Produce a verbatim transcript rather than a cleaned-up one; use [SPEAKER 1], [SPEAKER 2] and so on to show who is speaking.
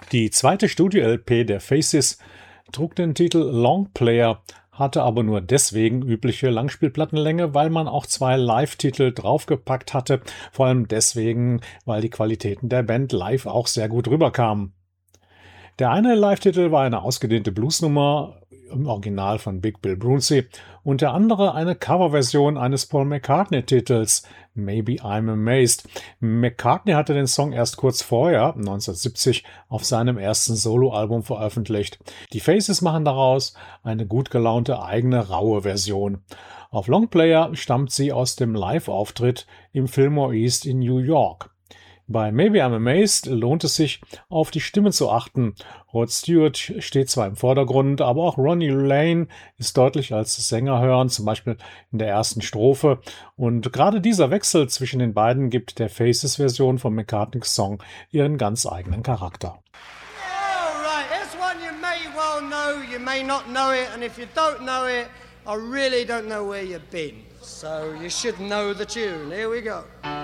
[SPEAKER 1] Die zweite Studio-L P der Faces trug den Titel Long Player, hatte aber nur deswegen übliche Langspielplattenlänge, weil man auch zwei Live-Titel draufgepackt hatte, vor allem deswegen, weil die Qualitäten der Band live auch sehr gut rüberkamen. Der eine Live-Titel war eine ausgedehnte Bluesnummer, im Original von Big Bill Brucey, und der andere eine Coverversion eines Paul McCartney-Titels, Maybe I'm Amazed. McCartney hatte den Song erst kurz vorher, neunzehnhundertsiebzig, auf seinem ersten Soloalbum veröffentlicht. Die Faces machen daraus eine gut gelaunte eigene raue Version. Auf Longplayer stammt sie aus dem Live-Auftritt im Fillmore East in New York. Bei Maybe I'm Amazed lohnt es sich, auf die Stimme zu achten. Rod Stewart steht zwar im Vordergrund, aber auch Ronnie Lane ist deutlich als Sänger hören, zum Beispiel in der ersten Strophe. Und gerade dieser Wechsel zwischen den beiden gibt der Faces-Version von McCartneys Song ihren ganz eigenen Charakter.
[SPEAKER 2] All right, here's one you may well know, you may not know it, and if you don't know it, I really don't know where you've been. So you should know the tune. Here we go.